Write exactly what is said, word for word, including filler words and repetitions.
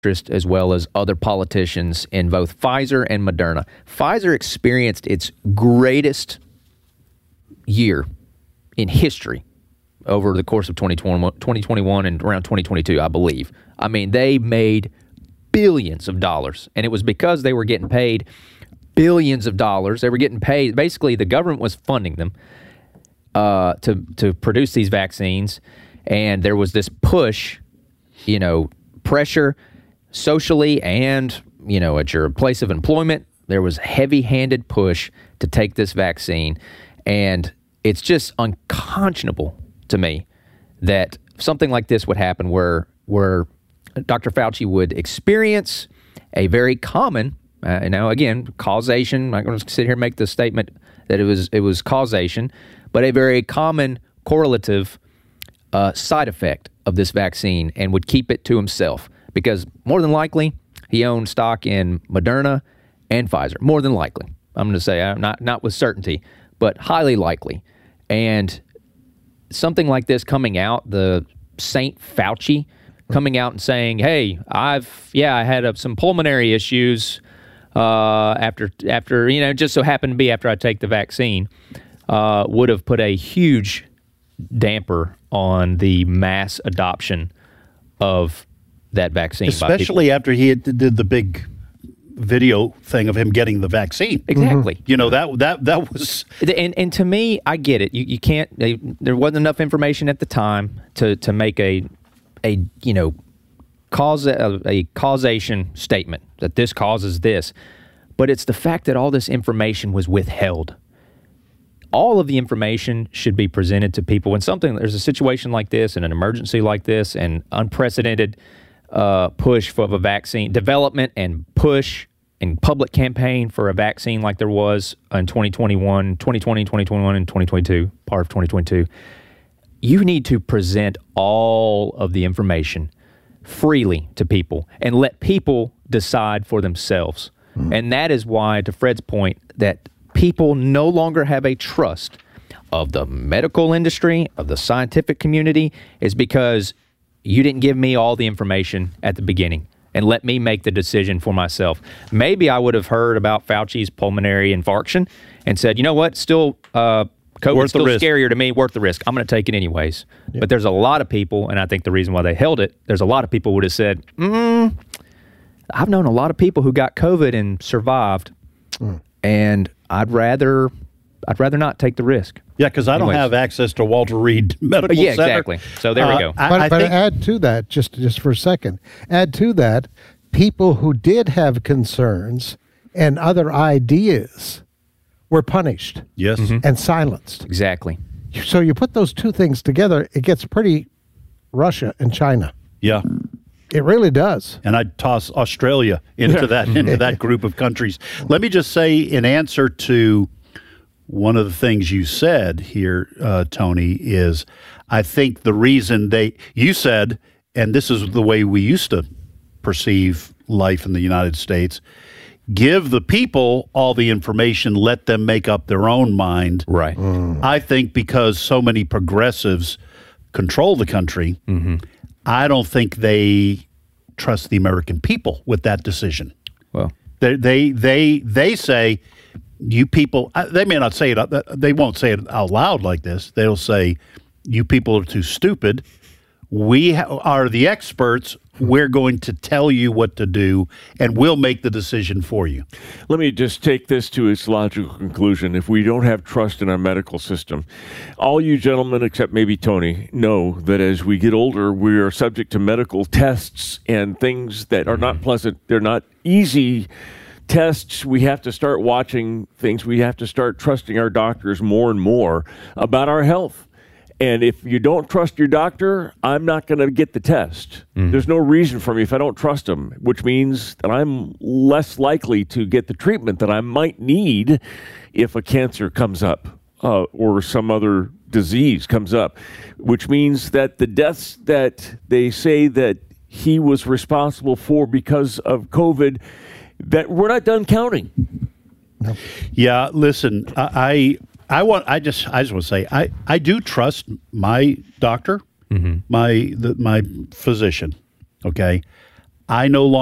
interest as well as other politicians in both Pfizer and Moderna. Pfizer experienced its greatest year in history over the course of twenty twenty-one and around twenty twenty-two, I believe. I mean, they made billions of dollars, and it was because they were getting paid billions of dollars. They were getting paid. Basically, the government was funding them uh, to to produce these vaccines, and there was this push, you know, pressure socially and, you know, at your place of employment. There was heavy-handed push to take this vaccine, and it's just unconscionable to me that something like this would happen where where Doctor Fauci would experience a very common, uh, now again, causation. I'm not going to sit here and make the statement that it was it was causation, but a very common correlative uh, side effect of this vaccine, and would keep it to himself because more than likely he owned stock in Moderna and Pfizer. More than likely, I'm going to say, uh, not not with certainty, but highly likely. And something like this coming out, the Saint Fauci coming out and saying, hey, I've, yeah, I had uh, some pulmonary issues uh, after, after, you know, just so happened to be after I take the vaccine, uh, would have put a huge damper on the mass adoption of that vaccine. Especially after he had, did the big video thing of him getting the vaccine. Exactly. Mm-hmm. You know, that that that was... And and to me, I get it. You you can't... They, there wasn't enough information at the time to, to make a, a you know, cause a, a causation statement that this causes this. But it's the fact that all this information was withheld. All of the information should be presented to people when something... There's a situation like this and an emergency like this and unprecedented uh, push for a vaccine development and push and public campaign for a vaccine like there was in twenty twenty-one, twenty twenty, twenty twenty-one, and twenty twenty-two, part of twenty twenty-two. You need to present all of the information freely to people and let people decide for themselves. Mm. And that is why, to Fred's point, that people no longer have a trust of the medical industry, of the scientific community, is because you didn't give me all the information at the beginning and let me make the decision for myself. Maybe I would have heard about Fauci's pulmonary infarction and said, you know what, still, uh, COVID's still scarier to me, worth the risk. I'm going to take it anyways. Yeah. But there's a lot of people, and I think the reason why they held it, there's a lot of people who would have said, mm, I've known a lot of people who got COVID and survived, mm. and I'd rather... I'd rather not take the risk. Yeah, because I Anyways. don't have access to Walter Reed Medical yeah, Center. Exactly. So there uh, we go. I, but I but think, add to that, just, just for a second, add to that, people who did have concerns and other ideas were punished. Yes. Mm-hmm. And silenced. Exactly. So you put those two things together, it gets pretty Russia and China. Yeah. It really does. And I'd toss Australia into that into that group of countries. Let me just say, in answer to one of the things you said here, uh, Tony, is I think the reason they, you said, and this is the way we used to perceive life in the United States, give the people all the information, let them make up their own mind. Right. Mm. I think because so many progressives control the country, mm-hmm. I don't think they trust the American people with that decision. Well, they they they, they say, you people, they may not say it, they won't say it out loud like this. They'll say, you people are too stupid. We are the experts. We're going to tell you what to do, and we'll make the decision for you. Let me just take this to its logical conclusion. If we don't have trust in our medical system, all you gentlemen, except maybe Tony, know that as we get older, we are subject to medical tests and things that are not pleasant. They're not easy tests. We have to start watching things. We have to start trusting our doctors more and more about our health. And if you don't trust your doctor, I'm not going to get the test. Mm. There's no reason for me if I don't trust them, which means that I'm less likely to get the treatment that I might need if a cancer comes up uh, or some other disease comes up, which means that the deaths that they say that he was responsible for because of COVID, that we're not done counting. No. Yeah, listen, I, I want. I just. I just want to say, I, I do trust my doctor, mm-hmm. my the, my physician. Okay, I no longer